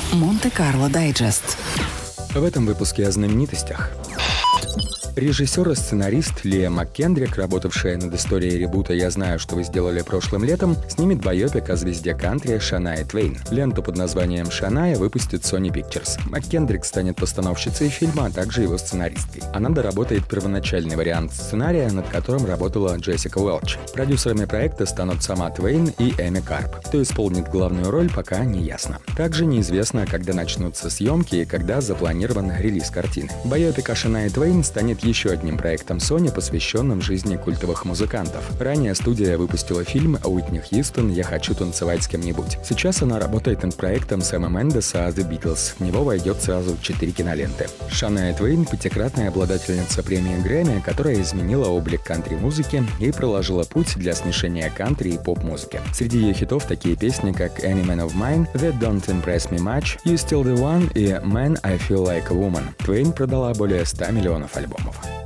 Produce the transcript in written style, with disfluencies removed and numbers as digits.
Монте-Карло Дайджест. В этом выпуске о знаменитостях. Режиссер и сценарист Лия МакКендрик, работавшая над историей ребута «Я знаю, что вы сделали прошлым летом», снимет байопик о звезде кантри Шанайи Твейн. Ленту под названием «Шаная» выпустит Sony Pictures. МакКендрик станет постановщицей фильма, а также его сценаристкой. Она доработает первоначальный вариант сценария, над которым работала Джессика Уэлч. Продюсерами проекта станут сама Твейн и Эми Карп. Кто исполнит главную роль, пока не ясно. Также неизвестно, когда начнутся съемки и когда запланирован релиз картины. Байопик о Шанайи Твейн станет еще одним проектом Sony, посвященным жизни культовых музыкантов. Ранее студия выпустила фильм Уитни Хьюстон «Я хочу танцевать с кем-нибудь». Сейчас она работает над проектом Сэма Мендеса «The Beatles». В него войдет сразу 4 киноленты. Шанайи Твейн – пятикратная обладательница премии Грэмми, которая изменила облик кантри-музыки и проложила путь для смешения кантри и поп-музыки. Среди ее хитов такие песни, как «Any Man of Mine», «That Don't Impress Me Much», «You Still the One» и «Man, I Feel Like a Woman». Твейн продала более 100 миллионов альбомов.